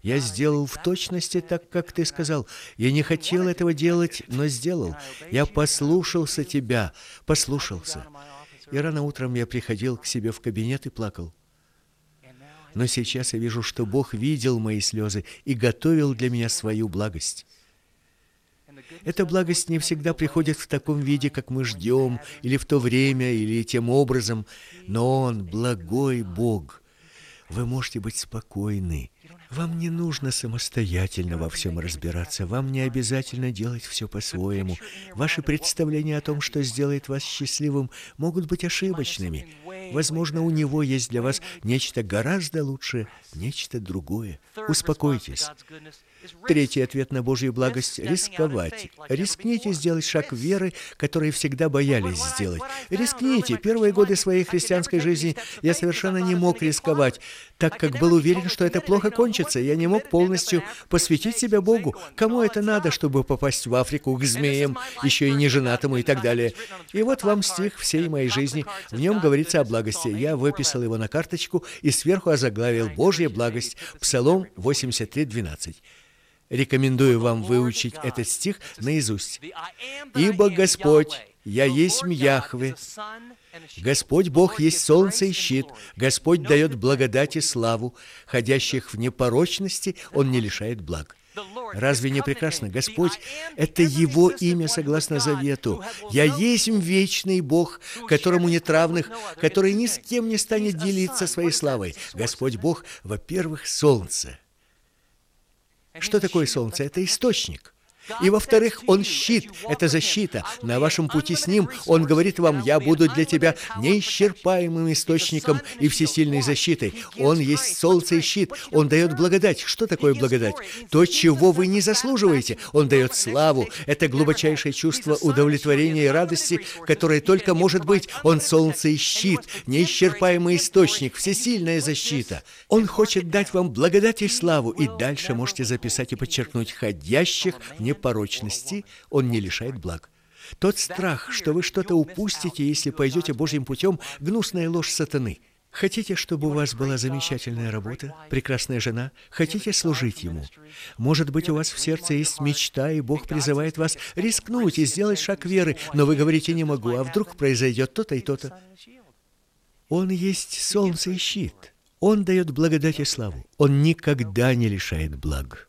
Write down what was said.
Я сделал в точности так, как ты сказал. Я не хотел этого делать, но сделал. Я послушался тебя, послушался. И рано утром я приходил к себе в кабинет и плакал. Но сейчас я вижу, что Бог видел мои слезы и готовил для меня свою благость. Эта благость не всегда приходит в таком виде, как мы ждем, или в то время, или тем образом, но Он благой Бог. Вы можете быть спокойны. Вам не нужно самостоятельно во всем разбираться, вам не обязательно делать все по-своему. Ваши представления о том, что сделает вас счастливым, могут быть ошибочными. Возможно, у Него есть для вас нечто гораздо лучшее, нечто другое. Успокойтесь. Третий ответ на Божью благость – рисковать. Рискните сделать шаг веры, который всегда боялись сделать. Рискните. Первые годы своей христианской жизни я совершенно не мог рисковать, так как был уверен, что это плохо кончится. Я не мог полностью посвятить себя Богу. Кому это надо, чтобы попасть в Африку к змеям, еще и неженатому и так далее? И вот вам стих всей моей жизни. В нем говорится о благости. Я выписал его на карточку и сверху озаглавил «Божья благость». Псалом 83:12. Рекомендую вам выучить этот стих наизусть. «Ибо Господь, я есмь Яхве, Господь Бог есть солнце и щит, Господь дает благодать и славу, ходящих в непорочности Он не лишает благ». Разве не прекрасно? Господь – это Его имя согласно завету. «Я есмь вечный Бог, которому нет равных, который ни с кем не станет делиться своей славой». Господь Бог, во-первых, солнце. Что такое солнце? Это источник. И, во-вторых, Он щит, это защита. На вашем пути с Ним Он говорит вам: «Я буду для тебя неисчерпаемым источником и всесильной защитой». Он есть солнце и щит. Он дает благодать. Что такое благодать? То, чего вы не заслуживаете. Он дает славу. Это глубочайшее чувство удовлетворения и радости, которое только может быть. Он солнце и щит, неисчерпаемый источник, всесильная защита. Он хочет дать вам благодать и славу. И дальше можете записать и подчеркнуть: ходящих в непорочности Он не лишает благ. Тот страх, что вы что-то упустите, если пойдете Божьим путем, гнусная ложь сатаны. Хотите, чтобы у вас была замечательная работа, прекрасная жена? Хотите служить Ему? Может быть, у вас в сердце есть мечта, и Бог призывает вас рискнуть и сделать шаг веры, но вы говорите: «Не могу, а вдруг произойдет то-то и то-то». Он есть солнце и щит. Он дает благодать и славу. Он никогда не лишает благ.